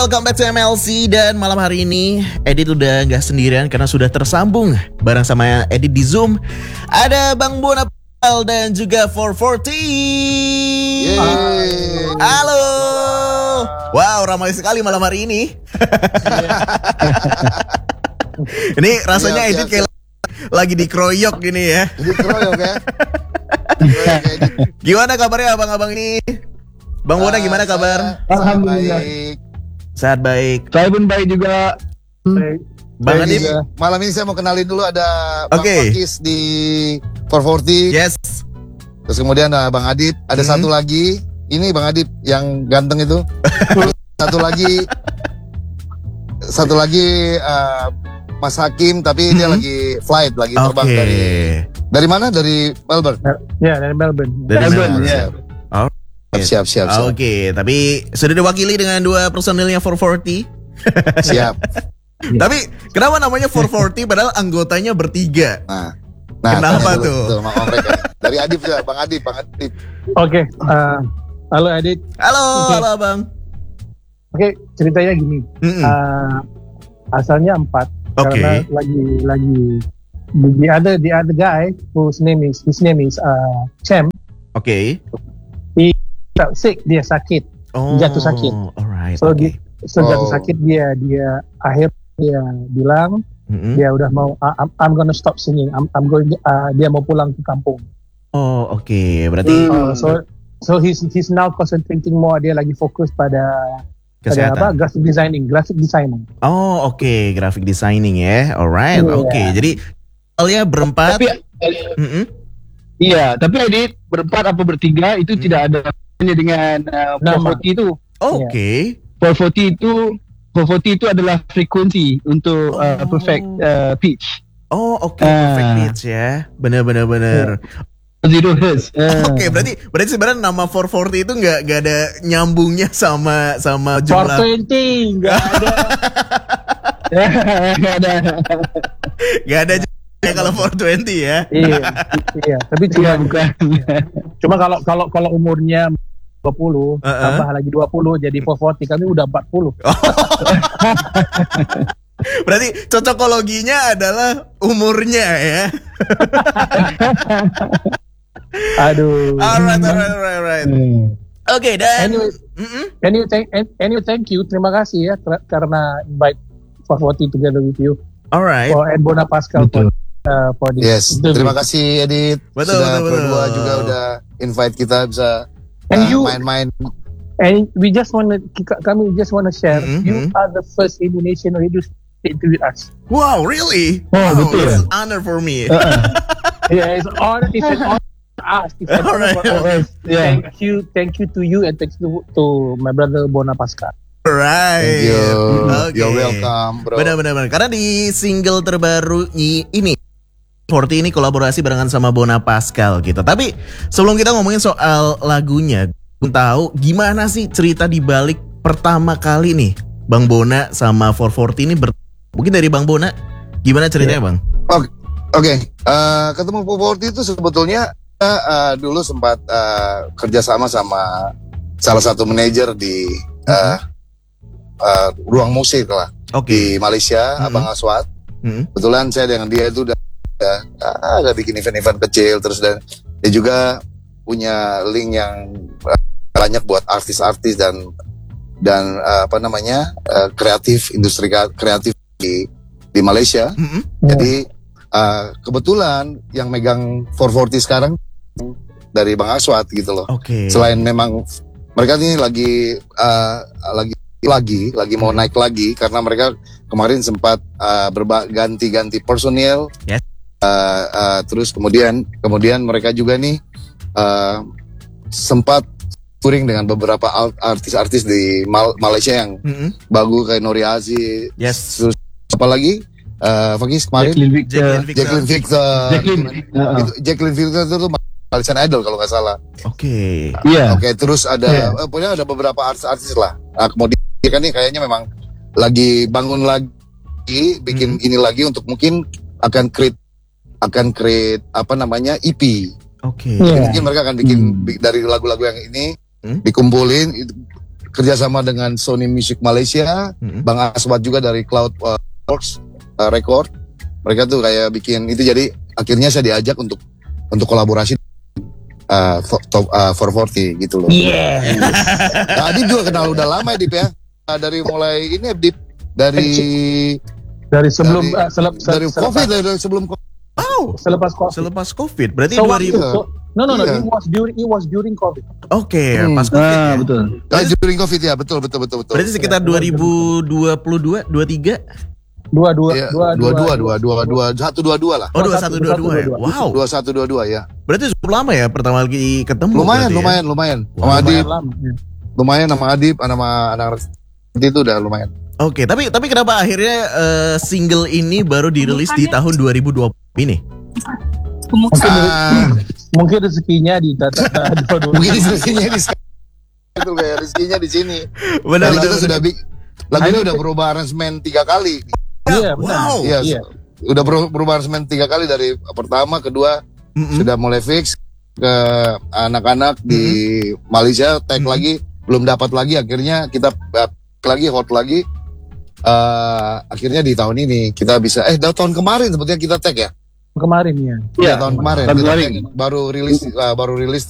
welcome back to MLC. Dan malam hari ini Edit udah gak sendirian karena sudah tersambung bareng sama Edit di Zoom. Ada Bang Bona dan juga 440. Halo. Wow, ramai sekali malam hari ini. Ini rasanya Edit kayak lagi dikeroyok gini ya. Dikeroyok ya. Gimana kabarnya abang-abang ini? Bang Bona gimana kabar? Alhamdulillah. Baik. Sehat baik. Saya pun baik juga. Bang Adit. Malam ini saya mau kenalin dulu ada Bang Oke. Pakis di 440. Yes. Terus kemudian ada Bang Adit. Ada satu lagi. Ini Bang Adit yang ganteng itu. Satu lagi Mas Hakim, tapi dia lagi flight, lagi terbang dari mana? Dari Melbourne. Ya, dari Melbourne. Dari Melbourne, ya. Siap. Oke, tapi sudah diwakili dengan dua personilnya 440. Siap. Tapi kenapa namanya 440 padahal anggotanya bertiga? Nah, Kenapa tanya dulu, tuh? sama mereka. Dari Adit ya, Bang Adit. Oke, halo Adit. Halo Bang. Oke, ceritanya gini. Asalnya 4 Oke. karena lagi the other guy his name is Cem. Oke. Felt sick, dia sakit. Oh, Jatuh sakit. Alright. So Oke. jatuh sakit dia akhirnya dia bilang dia udah mau I'm gonna stop singing. I'm going dia mau pulang ke kampung. Oh, oke. Berarti So he's now concentrating more, dia lagi fokus pada kesehatan. graphic designing. Oh, oke. Graphic designing ya. Alright. Iya. Oke. Jadi soalnya berempat. Iya, tapi Adit berempat apa bertiga itu tidak ada hubungannya dengan 440 itu. Oke. 440 itu adalah frekuensi untuk perfect pitch. Oh, oke. Perfect pitch ya. Benar. 0 Hz. Oke, berarti sebenarnya nama 440 itu nggak ada nyambungnya sama jumlah. 420 nggak ada. Nggak ada jumlahnya kalau 420 ya. Iya. Tapi cuma kalau umurnya 20 tambah lagi 20 jadi 440, kami udah 40. Berarti cocokologinya adalah umurnya ya. Aduh. Alright. Oke, dan Anyway, thank you. Terima kasih ya karena invite 440 together with you. Alright. And Bona Pascal for this. Yes, terima kasih Edit. Betul. Berdua juga udah invite kita bisa main-main. And we just wanna share. You are the first Indonesian radio to interview us. Wow, really? Oh, betul. It's an honor for me. Yeah, it's an honor for us. Yeah. Thank you to you and thanks to my brother Bona Pascal. Alright. Thank you. Okay. You're welcome, bro. Benar. Karena di single terbaru ini 40 ini kolaborasi barengan sama Bona Pascal gitu. Tapi sebelum kita ngomongin soal lagunya, gue tahu gimana sih cerita di balik pertama kali nih Bang Bona sama 440 ini mungkin dari Bang Bona gimana ceritanya Bang? Oke. Ketemu 440 itu sebetulnya dulu sempat kerjasama sama salah satu manajer di ruang musik lah di Malaysia, Abang Aswad. Kebetulan saya dengan dia itu udah bikin event-event kecil terus, dan dia juga punya link yang banyak buat artis-artis dan kreatif, industri kreatif di Malaysia. Jadi kebetulan yang megang 440 sekarang dari Bang Aswad gitu loh. Selain memang mereka ini lagi mau naik lagi karena mereka kemarin sempat ganti personil. Yes. Terus kemudian mereka juga nih sempat touring dengan beberapa artis-artis di Malaysia yang bagus kayak Nori Aziz. Yes. Terus apa lagi? Fakis kemarin Jacqueline Victor. Jacqueline Victor itu Malaysian Idol kalau nggak salah. Oke. Terus ada pokoknya ada beberapa artis-artis lah. Nah, kemudian kan nih kayaknya memang lagi bangun lagi, bikin ini lagi untuk mungkin akan create EP. Mungkin mereka akan bikin dari lagu-lagu yang ini dikumpulin kerjasama dengan Sony Music Malaysia, Bang Aswad juga dari Cloud Works Record. Mereka tuh kayak bikin itu, jadi akhirnya saya diajak untuk kolaborasi 440 gitu loh. Iya. Nah, Adib juga kenal udah lama ya Dip ya. Dari mulai ini Dip dari sebelum dari COVID, dari sebelum COVID. Oh, selepas COVID. Berarti 2000. No, it was during COVID. Oke, pas COVID. Ya? Betul. During COVID ya, betul. Berarti sekitar 2022, 23? 22 lah. Oh, 2122 ya. Wow. 2122 ya. Berarti cukup lama ya pertama kali ketemu. Lumayan. Sama Adib. Lumayan sama Adib, sama anak itu udah lumayan. Oke, tapi kenapa akhirnya single ini baru dirilis di tahun 2020 ini? Mungkin rezekinya di mungkin rezekinya di itu kayak rezekinya di sini. Benar. Kita sudah lagunya udah berubah aransemen 3 kali. Iya, benar. Iya. Udah berubah aransemen 3 kali, dari pertama, kedua sudah mulai fix ke anak-anak di Malaysia, tag lagi belum dapat lagi, akhirnya kita lagi hot lagi. Akhirnya di tahun ini kita bisa tahun kemarin sebetulnya kita tag ya. Kemarin ya. Tahun kemarin. Baru rilis